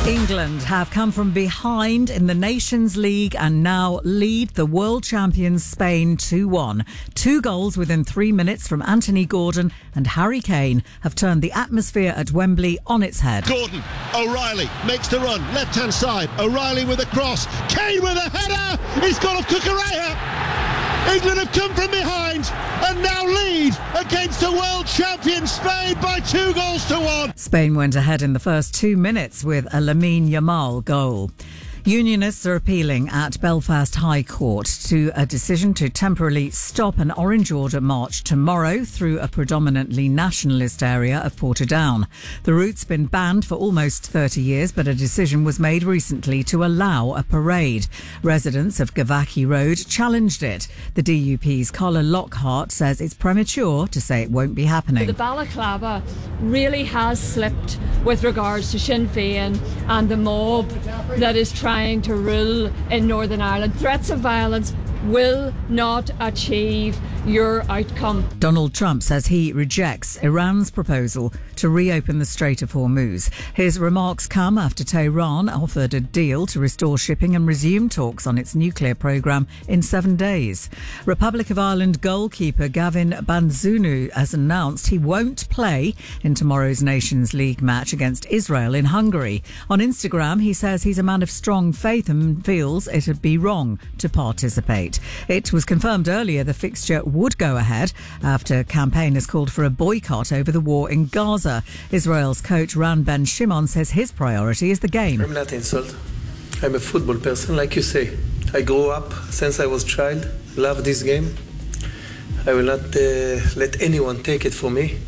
England have come from behind in the Nations League and now lead the world champions Spain 2-1. 2 goals within 3 minutes from Anthony Gordon and Harry Kane have turned the atmosphere at Wembley on its head. Gordon, O'Reilly makes the run, left-hand side. O'Reilly with a cross. Kane with a header. He's got off Cucurella. England have come from behind and now lead against the world champion Spain by 2-1. Spain went ahead in the first 2 minutes with a Lamine Yamal goal. Unionists are appealing at Belfast High Court to a decision to temporarily stop an Orange Order march tomorrow through a predominantly nationalist area of Portadown. The route's been banned for almost 30 years, but a decision was made recently to allow a parade. Residents of Gavaki Road challenged it. The DUP's Colin Lockhart says it's premature to say it won't be happening. The balaclava really has slipped with regards to Sinn Féin and the mob that is trying to rule in Northern Ireland. Threats of violence will not achieve your outcome. Donald Trump says he rejects Iran's proposal to reopen the Strait of Hormuz. His remarks come after Tehran offered a deal to restore shipping and resume talks on its nuclear programme in 7 days. Republic of Ireland goalkeeper Gavin Banzunu has announced he won't play in tomorrow's Nations League match against Israel in Hungary. On Instagram, he says he's a man of strong faith and feels it would be wrong to participate. It was confirmed earlier the fixture would go ahead after campaigners called for a boycott over the war in Gaza. Israel's coach Ran Ben Shimon says his priority is the game. I'm not insulted. I'm a football person, like you say. I grew up since I was a child, love this game. I will not let anyone take it from me.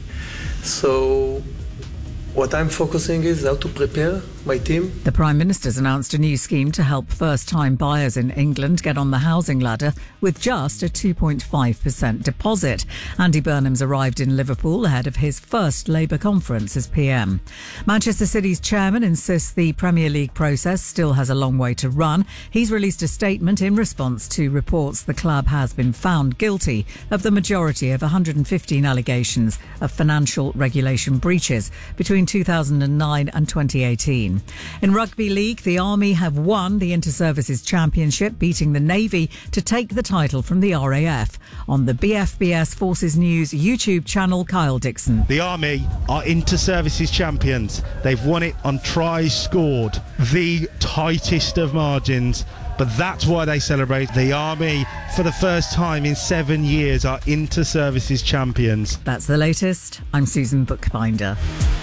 So what I'm focusing is how to prepare my team. The Prime Minister's announced a new scheme to help first-time buyers in England get on the housing ladder with just a 2.5% deposit. Andy Burnham's arrived in Liverpool ahead of his first Labour conference as PM. Manchester City's chairman insists the Premier League process still has a long way to run. He's released a statement in response to reports the club has been found guilty of the majority of 115 allegations of financial regulation breaches between 2009 and 2018. In Rugby League, the Army have won the Inter-Services Championship, beating the Navy to take the title from the RAF. On the BFBS Forces News YouTube channel, Kyle Dixon. The Army are Inter-Services champions. They've won it on tries scored, the tightest of margins. But that's why they celebrate. The Army, for the first time in 7 years, are Inter-Services champions. That's the latest. I'm Susan Bookbinder.